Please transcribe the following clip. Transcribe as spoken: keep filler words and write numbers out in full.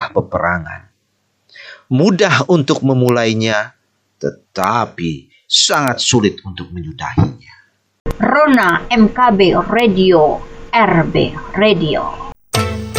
istilah peperangan. Mudah untuk memulainya, tetapi sangat sulit untuk menyudahinya. Rona M K B Radio, R B Radio.